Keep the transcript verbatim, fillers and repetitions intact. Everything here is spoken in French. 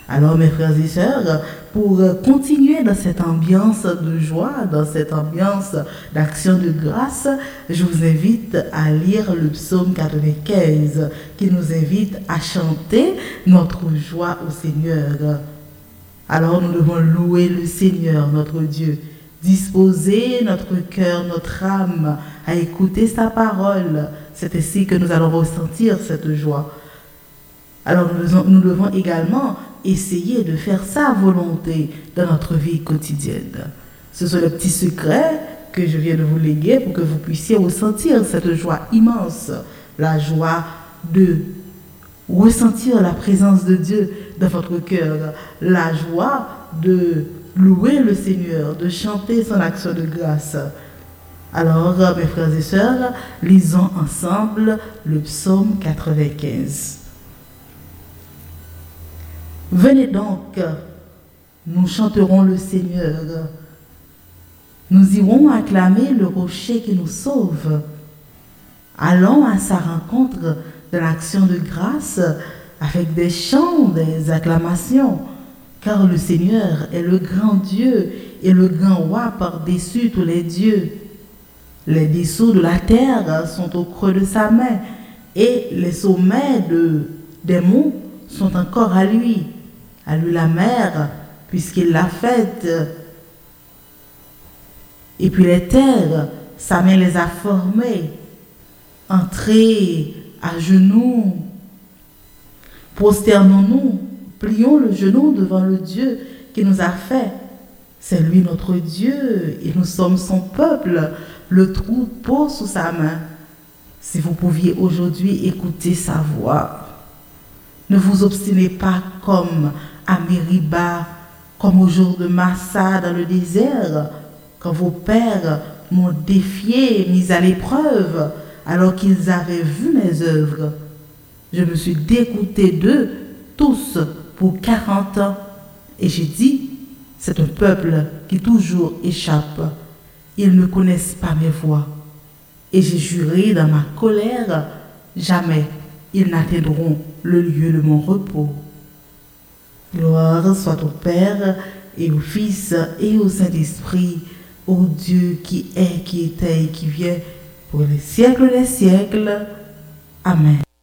Alors mes frères et sœurs, pour continuer dans cette ambiance de joie, dans cette ambiance d'action de grâce, je vous invite à lire le psaume quatre-vingt-quinze qui nous invite à chanter notre joie au Seigneur. Alors nous devons louer le Seigneur, notre Dieu, disposer notre cœur, notre âme à écouter sa parole. C'est ainsi que nous allons ressentir cette joie. Alors nous devons, nous devons également essayer de faire sa volonté dans notre vie quotidienne. Ce sont les petits secrets que je viens de vous léguer pour que vous puissiez ressentir cette joie immense, la joie de ressentir la présence de Dieu dans votre cœur, la joie de louer le Seigneur, de chanter son action de grâce. Alors, mes frères et sœurs, lisons ensemble le psaume quatre-vingt-quinze. Venez donc, nous chanterons le Seigneur. Nous irons acclamer le rocher qui nous sauve. Allons à sa rencontre de l'action de grâce avec des chants, des acclamations, car le Seigneur est le grand Dieu et le grand roi par-dessus tous les dieux. Les dessous de la terre sont au creux de sa main et les sommets de, des monts sont encore à lui. À lui la mer, puisqu'il l'a faite. Et puis les terres, sa main les a formées. Entrez à genoux, prosternons-nous, plions le genou devant le Dieu qui nous a fait. C'est lui notre Dieu et nous sommes son peuple, le troupeau sous sa main. Si vous pouviez aujourd'hui écouter sa voix, ne vous obstinez pas comme à Mériba, comme au jour de Massa dans le désert, quand vos pères m'ont défié, mis à l'épreuve, alors qu'ils avaient vu mes œuvres. Je me suis dégoûté d'eux tous pour quarante ans, et j'ai dit, c'est un peuple qui toujours échappe. Ils ne connaissent pas mes voies. Et j'ai juré dans ma colère, jamais ils n'atteindront le lieu de mon repos. Gloire soit au Père et au Fils et au Saint-Esprit, au Dieu qui est, qui était et qui vient, pour les siècles des siècles. Amen.